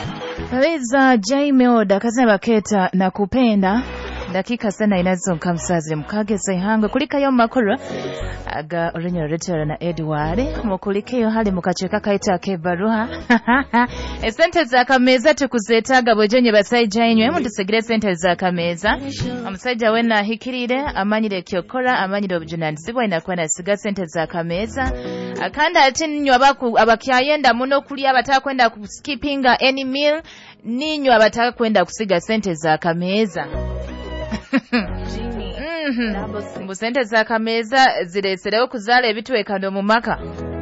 Aliza Jaime Oda kazina baketa na kupenda dakika sana inazo kamsazi mukageze hango kulikayo makuru aga orinyo retera na Edward mukulikeyo hali mukacheka kaita kebaruha esente za kameza tukuzetaga bojenye basajja enywe mutusigire sente za kameza omusajja wena hikirire amanyire kyokora amanyire obujunanizibwa inakuwa nasiga sente za kameza akanda atinnyo abakyayenda muno kuli abatakwenda kuskipinga any meal ninyo abataka kwenda kusiga sente za kameza Sente za kameza zireserewo kuzaala ebitwekano mu maka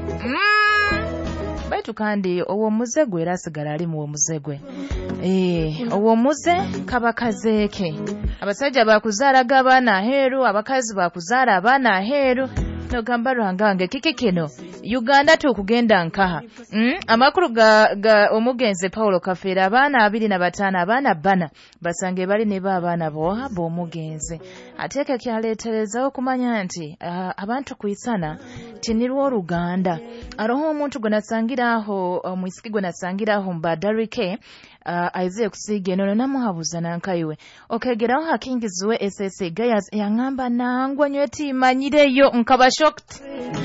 baitu kandi owo muzegwe era asigala ali mu muzegwe owo muze kabakazeeke abasajja bakuzaalaga abaana aheeru abakazi bakuzaala abaana aheeru nogamba lwangange kiki kino Uganda tukugenda nkaha amakuru ga omugenze Paulo Kafeera abaana 25 abaana bana basange bali ne baabana boha bomugenze ateke kyaletereza okumanya nti abantu kuisana tinirwo Oluganda aroho omuntu gwenasangiraho omwisiki gwenasangiraho mbadarike aize kusige nono namuhabuza nankaiwe okegeraho hakingizwe SSA Gayas yangamba nangwa nyweti manyireyo nkaba shocked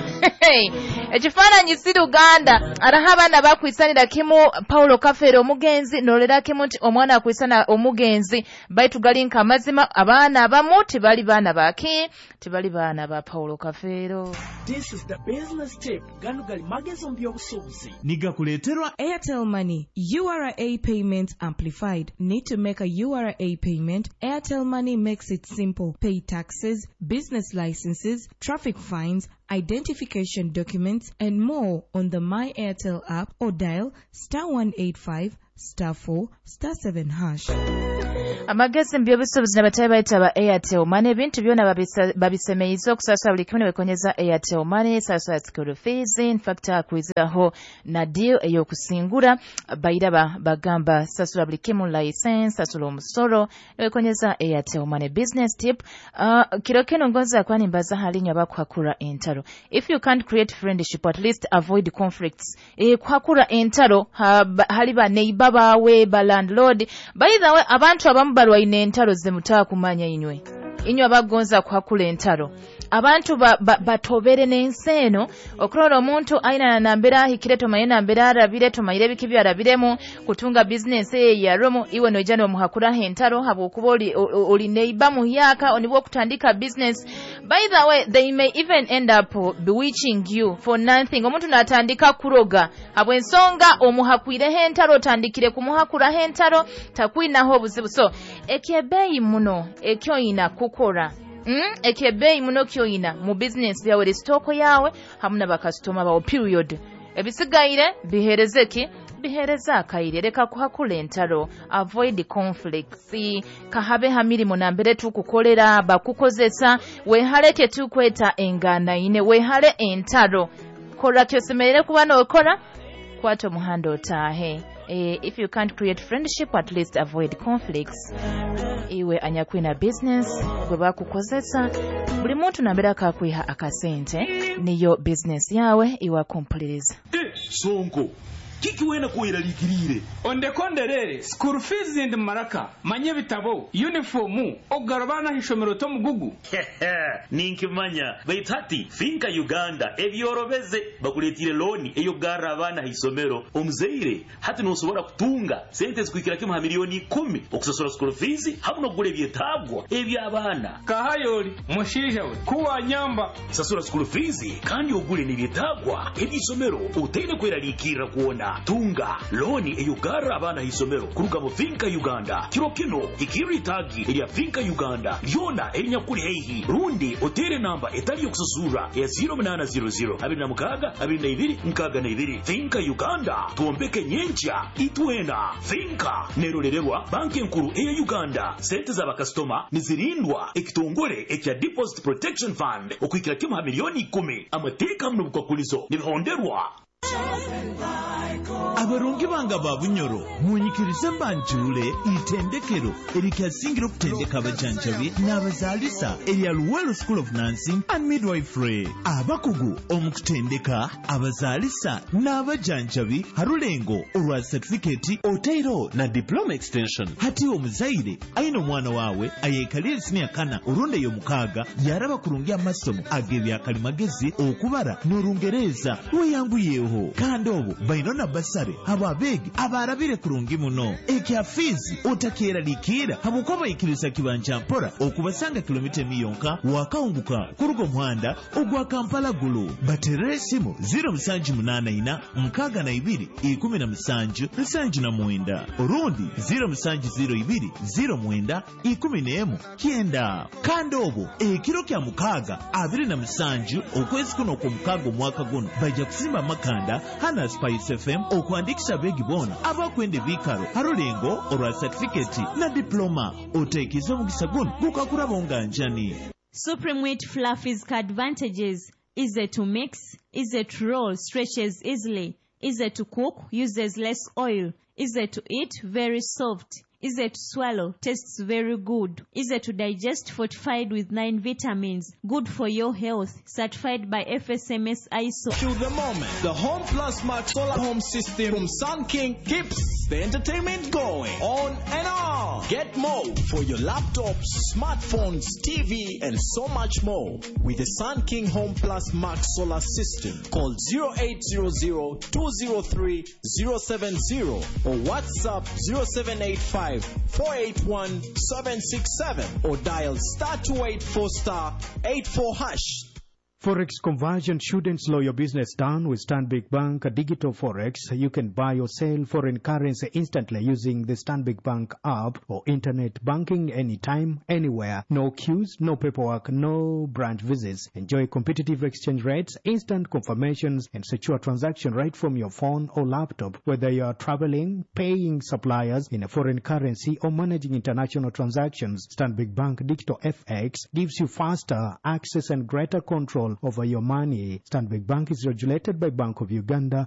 ekifaananyi si Luganda arahabana bakwisanira kimu Paulo Kafeero omugenzi nolera kimu nti omwana akwisana omugenzi baitu galinka amazima abaana abamu tibali baana baki tibali baana ba Paulo Kafeero. This is the business tip ganugali magezo mbyobusubuzi niga kuleterwa Airtel Money URA payment amplified. Need to make a URA payment? Airtel Money makes it simple. Pay taxes, business licenses, traffic fines, identification documents, and more on the My Airtel app or dial *185 *4 *7 hash. Amagezi mbyobusubuzi nabataye bayitaba Airtel Money ebintu byona babisemeiza okusasa buli kimu nebekonyeza Airtel Money sasa school fees in fact akwiziraho na deal eyokusingura bayiraba bagamba sasula buli kimu license sasula omusoro nebekonyeza Airtel Money business tip kirokeno ngonza kwani mbaza halinya bakwakura entaro if you can't create friendship at least avoid conflicts kwakura entaro haliba neighbor bawe ba landlord by the way abantu abamubalwa ine entaro zemutaa kumanya inywe abagonza kwakula entaro abantu batobere n'enseno okulola omuntu aina nambera hikire tomayena mbera arabire tomayire bikibya arabiremu kutunga business ya romo iwe nojano muhakura entaro habo kuboli oli neighbor muhyaka onibwo kutandika business by the way they may even end up bewitching you for nothing omuntu natandika kuroga abo ensonga omuhakwire entaro tandikire kumuhakura entaro takwinaho obuzibu so ekyebeyi muno ekyo ina kukora ekyebeyi muno kyoyina mu business yawe stoko yawe hamuna bakastoma bawo period ebisigaire bihereza akaire leka kuhakula entaro avoid conflicts kahabe hamiri munambere tukukolera bakukozesa wehalete tukweta engana ine wehale entaro kola kyosemerere kuba nokora kwato muhando otahe if you can't create friendship at least avoid conflicts iwe anyakwina business gwe bakukozesa buli muntu nambera kakwiha akasente niyo business yawe iwa complete sonko kiki wena kuira likirire onde konderere school fees and maraka manye bitabo uniform ogarabana hishomero to mugugu ninkimanya bayitati finka Uganda ebyorobeze bakuletire loan eyo garabana hisomero omuzeire hati nosobora kutunga sente zikwikira kimha milioni 10 okusasura school fees habuno gure byetabwa ebyabana kahayoli mushija we kuwa nyamba sasura school fees kandi ogure nibyetabwa ebisomero utene kwera likira kuona tunga loni eyugara abana hisomero kuruga mu finka Uganda kirokino ikiri tagi ya finka Uganda lyona elinyakuri heihi rundi otere namba etali okususura ya 0800 abinamukaga abinayibiri nkaga nayibiri finka Uganda tuombeke nyencha itwena finka nerorererwa banki nkuru eya Uganda sente za bakastoma nizirindwa ekitongore ekya deposit protection fund okwikira kimha milioni 10 amateka mno bukwakulizo nibihonderwa abarungi banga babunyoro munyikirize mbanjule itendekero erikyasingira okutendeka abajanjabi n'abazaalisa erya Luwelo School of Nursing and Midwifery. Abakugu omukutendeka abazaalisa n'abajanjabi harulengo olwa certificate oteiro na diploma extension. Hati omuzaire aina omwana waawe ayekalire senior kana oronde y'omukaaga yaraba kurungia amasomo ag'ebyakalimagezi okubara n'Olungereza weyanguyeho kandi obo bainona basare ababegi abarabire kurungi muno ekya fizi otakyeralikira habukoba ikirisa kibanja mpora okubasanga kilomita emiyonka wakawunguka kurugo muhanda ogwa Kampala gulu baterere simu 0784 mkaga na 2 17 79 orundi 0702 09 11 kienda kandi obo ekiro kya mukaga 27 okwezi kuno ku mukago mwaka guno bajja kusimba makanda hana Spice FM okwandikisha begi bona abakwende bikaro harulengo olwa certificate na diploma otekizo mugisa guno gukakuraba onganjani. Supreme Wheat Fluffy's advantages: easy to mix, easy to roll, stretches easily, easy to cook, uses less oil, easy to eat, very soft, easy to swallow, tastes very good, easy to digest, fortified with 9 vitamins, good for your health, certified by FSMS ISO. To the moment, the Home Plus Max Solar Home System from Sun King keeps the entertainment going on and on. Get more for your laptops, smartphones, TV, and so much more with the Sun King Home Plus Max Solar System. Call 0800-203-070 or WhatsApp 0785 481-767 or dial *284*84#. Forex conversion shouldn't slow your business down with Stanbic Bank Digital Forex. You can buy or sell foreign currency instantly using the Stanbic Bank app or internet banking anytime, anywhere. No queues, no paperwork, no branch visits. Enjoy competitive exchange rates, instant confirmations, and secure transaction right from your phone or laptop. Whether you are traveling, paying suppliers in a foreign currency, or managing international transactions, Stanbic Bank Digital FX gives you faster access and greater control over your money. Stanbic Bank is regulated by Bank of Uganda